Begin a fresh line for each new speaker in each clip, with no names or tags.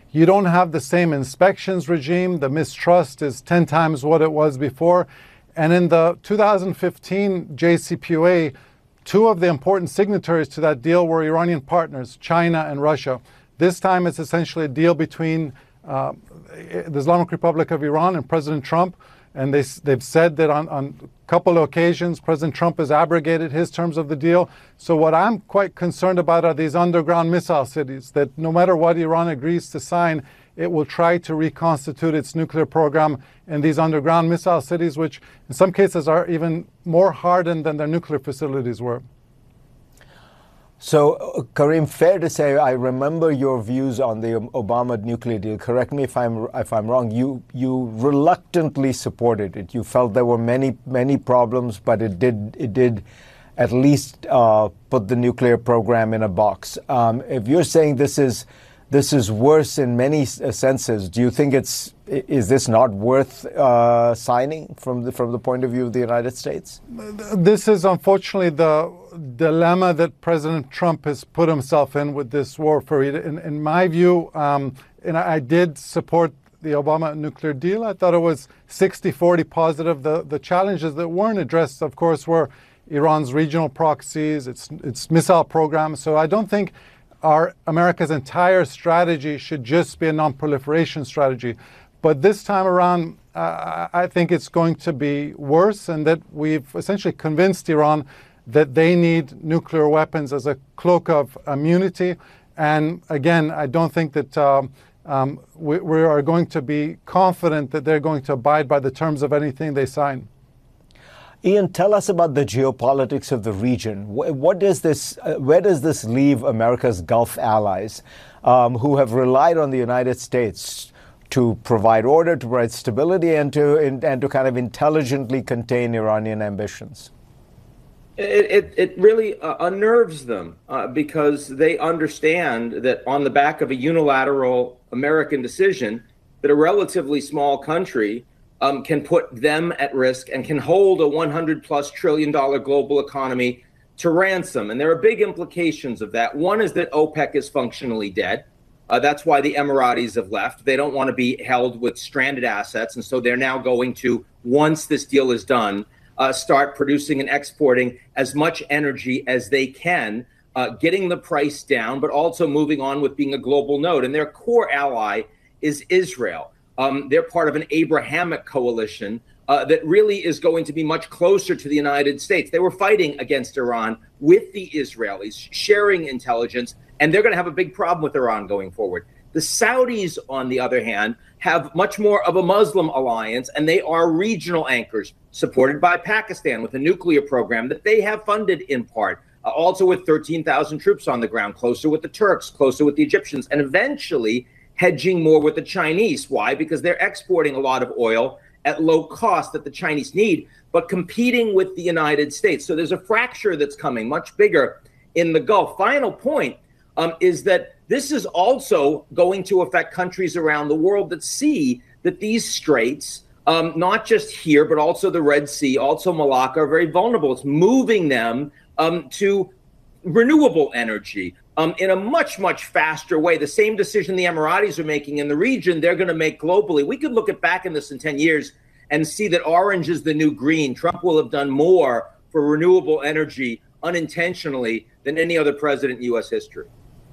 You don't have the same inspections regime. The mistrust is 10 times what it was before. And in the 2015 JCPOA, two of the important signatories to that deal were Iranian partners, China and Russia. This time it's essentially a deal between the Islamic Republic of Iran and President Trump. And they've said that on a couple of occasions, President Trump has abrogated his terms of the deal. So what I'm quite concerned about are these underground missile cities, that no matter what Iran agrees to sign, it will try to reconstitute its nuclear program in these underground missile cities, which in some cases are even more hardened than their nuclear facilities were.
So, Karim, fair to say, I remember your views on the Obama nuclear deal. Correct me if I'm wrong. You reluctantly supported it. You felt there were many problems, but it did at least put the nuclear program in a box. If you're saying this is worse in many senses, do you think is this not worth signing from the point of view of the United States?
This is unfortunately the dilemma that President Trump has put himself in with this war, Fareed. In my view, and I did support the Obama nuclear deal. I thought it was 60-40 positive. The challenges that weren't addressed, of course, were Iran's regional proxies, its missile program. So I don't think America's entire strategy should just be a non-proliferation strategy. But this time around, I think it's going to be worse, and that we've essentially convinced Iran that they need nuclear weapons as a cloak of immunity. And again, I don't think that we are going to be confident that they're going to abide by the terms of anything they sign.
Ian, tell us about the geopolitics of the region. Where does this leave America's Gulf allies who have relied on the United States to provide order, to provide stability, and to kind of intelligently contain Iranian ambitions?
It really unnerves them because they understand that on the back of a unilateral American decision, that a relatively small country can put them at risk and can hold a $100+ trillion global economy to ransom. And there are big implications of that. One is that OPEC is functionally dead. That's why the Emiratis have left. They don't want to be held with stranded assets. And so they're now going to, once this deal is done, start producing and exporting as much energy as they can, getting the price down, but also moving on with being a global node. And their core ally is Israel. They're part of an Abrahamic coalition that really is going to be much closer to the United States. They were fighting against Iran with the Israelis, sharing intelligence, and they're going to have a big problem with Iran going forward. The Saudis, on the other hand, have much more of a Muslim alliance, and they are regional anchors supported by Pakistan with a nuclear program that they have funded in part, also with 13,000 troops on the ground, closer with the Turks, closer with the Egyptians, and eventually hedging more with the Chinese. Why? Because they're exporting a lot of oil at low cost that the Chinese need, but competing with the United States. So there's a fracture that's coming much bigger in the Gulf. Final point is that this is also going to affect countries around the world that see that these straits, not just here, but also the Red Sea, also Malacca, are very vulnerable. It's moving them to renewable energy in a much, much faster way. The same decision the Emiratis are making in the region, they're going to make globally. We could look back in this in 10 years and see that orange is the new green. Trump will have done more for renewable energy unintentionally than any other president in U.S. history.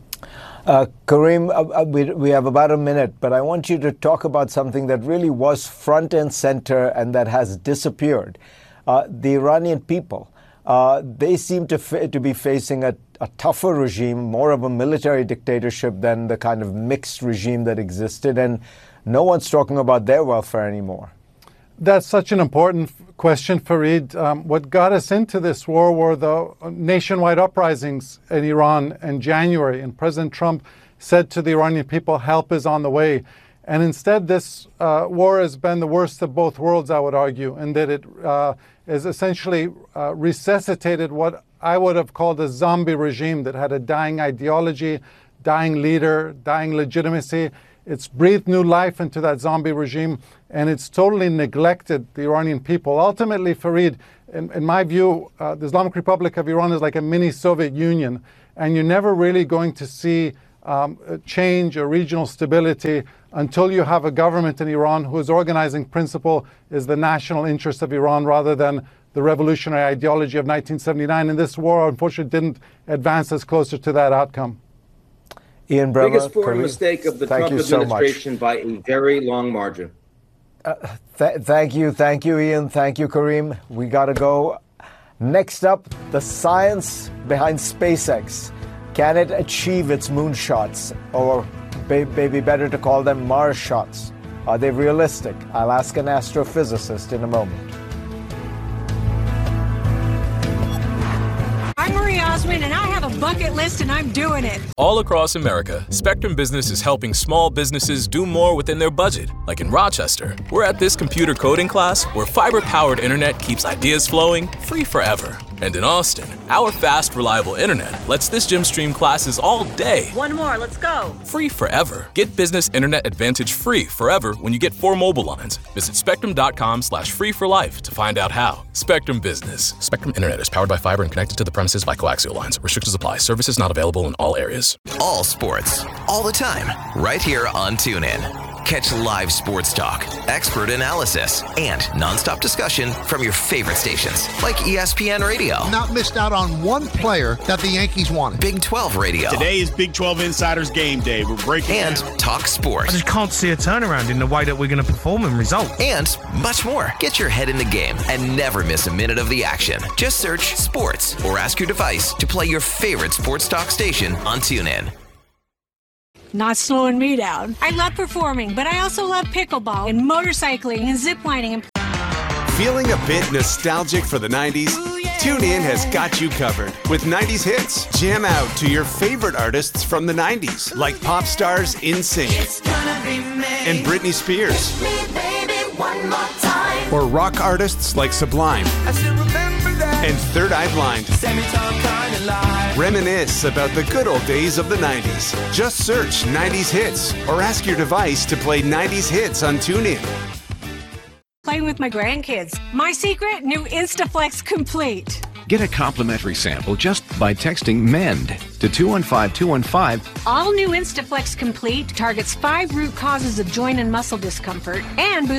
Karim, we have about a minute, but I want you to talk about something that really was front and center and that has disappeared. The Iranian people, they seem to be facing a tougher regime, more of a military dictatorship than the kind of mixed regime that existed, and no one's talking about their welfare anymore.
That's such an important question, Fareed. What got us into this war were the nationwide uprisings in Iran in January, and President Trump said to the Iranian people, help is on the way. And instead, this war has been the worst of both worlds, I would argue, in that it has essentially resuscitated what I would have called a zombie regime that had a dying ideology, dying leader, dying legitimacy. It's breathed new life into that zombie regime, and it's totally neglected the Iranian people. Ultimately, Fareed, in my view, the Islamic Republic of Iran is like a mini Soviet Union, and you're never really going to see change or regional stability until you have a government in Iran whose organizing principle is the national interest of Iran rather than the revolutionary ideology of 1979. And this war, unfortunately, didn't advance us closer to that outcome.
Ian Bremmer,
biggest foreign mistake of the Trump administration by a very long margin.
Thank you, Ian. Thank you, Kareem. We got to go. Next up, the science behind SpaceX. Can it achieve its moonshots, or maybe better to call them Mars shots? Are they realistic? I'll ask an astrophysicist in a moment.
I'm Marie Osmond, and I have a bucket list, and I'm doing it.
All across America, Spectrum Business is helping small businesses do more within their budget. Like in Rochester, we're at this computer coding class where fiber-powered internet keeps ideas flowing free forever. And in Austin, our fast, reliable internet lets this gym stream classes all day.
One more, let's go.
Free forever. Get Business Internet Advantage free forever when you get 4 mobile lines. Visit spectrum.com/free for life to find out how. Spectrum Business. Spectrum Internet is powered by fiber and connected to the premises by coaxial lines. Restrictions apply. Services not available in all areas.
All sports, all the time, right here on TuneIn. Catch live sports talk, expert analysis, and nonstop discussion from your favorite stations like ESPN Radio.
Not missed out on one player that the Yankees wanted.
Big 12 Radio.
Today is Big 12 Insiders Game Day. We're breaking
and
down.
Talk sports.
I just can't see a turnaround in the way that we're going to perform and result.
And much more. Get your head in the game and never miss a minute of the action. Just search sports or ask your device to play your favorite sports talk station on TuneIn.
Not slowing me down. I love performing, but I also love pickleball and motorcycling and ziplining. And
Feeling a bit nostalgic for the 90s? TuneIn has got you covered with 90s hits. Jam out to your favorite artists from the 90s, like pop stars NSYNC and Britney Spears. Or rock artists like Sublime and Third Eye Blind. Reminisce about the good old days of the 90s. Just search 90s hits or ask your device to play 90s hits on TuneIn.
playing with my grandkids. My secret? New Instaflex Complete.
Get a complimentary sample just by texting MEND to 215-215.
All new Instaflex Complete targets 5 root causes of joint and muscle discomfort and boosts